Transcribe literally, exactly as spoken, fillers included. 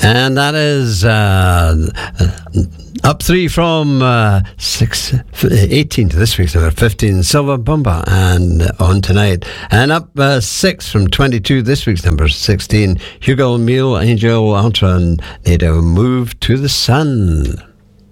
And that is uh, up three from uh, six, eighteen to this week's number fifteen, Silver Bomba, and On Tonight. And up uh, six from twenty-two, this week's number sixteen, Hugo Emile, Angel Ultra, and Nado, Move to the Sun.